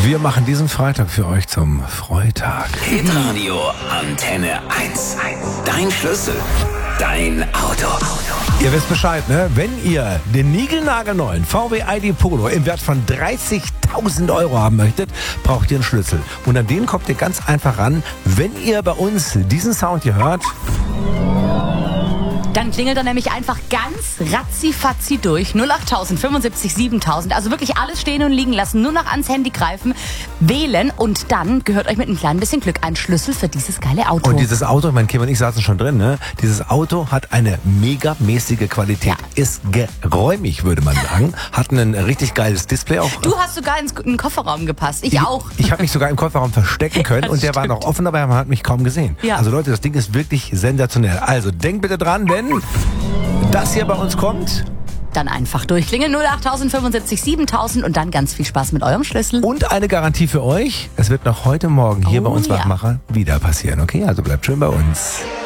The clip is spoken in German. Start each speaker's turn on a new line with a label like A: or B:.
A: Wir machen diesen Freitag für euch zum Freitag.
B: Hitradio Antenne 1. Dein Schlüssel. Dein Auto.
A: Ihr wisst Bescheid, ne? Wenn ihr den niegelnagelneuen VW ID Polo im Wert von 30.000 Euro haben möchtet, braucht ihr einen Schlüssel. Und an den kommt ihr ganz einfach ran, wenn ihr bei uns diesen Sound hier hört.
C: Dann klingelt er nämlich einfach ganz ratzifatzi durch. 08000 75 7000. Also wirklich alles stehen und liegen lassen. Nur noch ans Handy greifen, wählen und dann gehört euch mit ein klein bisschen Glück ein Schlüssel für dieses geile Auto.
A: Und dieses Auto, mein Kim und ich saßen schon drin, ne? Dieses Auto hat eine megamäßige Qualität.
C: Ja.
A: Ist geräumig, würde man sagen. Hat ein richtig geiles Display auch.
C: Du hast sogar in den Kofferraum gepasst. Ich auch.
A: Ich habe mich sogar im Kofferraum verstecken können und der war noch offen, aber man hat mich kaum gesehen.
C: Ja.
A: Also Leute, das Ding ist wirklich sensationell. Also denkt bitte dran, wenn das hier bei uns kommt.
C: Dann einfach durchklingeln. 08000 75 7000 und dann ganz viel Spaß mit eurem Schlüssel.
A: Und eine Garantie für euch, es wird noch heute Morgen hier bei uns
C: ja.
A: Wachmacher wieder passieren, okay? Also bleibt schön bei uns.